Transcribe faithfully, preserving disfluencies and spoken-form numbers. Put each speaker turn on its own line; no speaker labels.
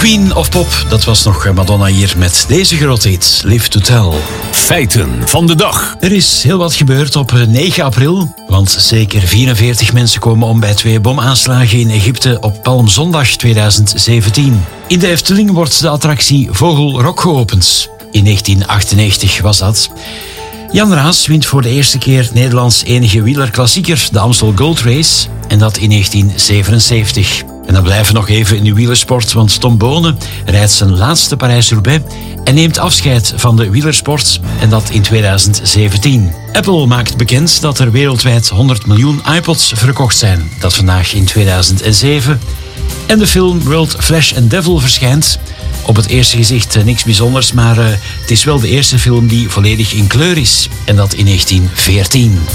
Queen of Pop, dat was nog Madonna hier met deze grote hit, Live to Tell.
Feiten van de dag.
Er is heel wat gebeurd op negen april, want zeker vierenveertig mensen komen om bij twee bomaanslagen in Egypte op Palmzondag tweeduizend zeventien. In de Efteling wordt de attractie Vogelrok geopend. In negentien achtennegentig was dat. Jan Raas wint voor de eerste keer Nederlands enige wielerklassieker, de Amstel Gold Race, en dat in negentien zevenenzeventig. En dan blijven we nog even in de wielersport, want Tom Bonen rijdt zijn laatste Parijs-Roubaix en neemt afscheid van de wielersport, en dat in tweeduizend zeventien. Apple maakt bekend dat er wereldwijd honderd miljoen iPods verkocht zijn, dat vandaag in tweeduizend zeven. En de film World Flesh and Devil verschijnt. Op het eerste gezicht niks bijzonders, maar uh, het is wel de eerste film die volledig in kleur is, en dat in negentien veertien.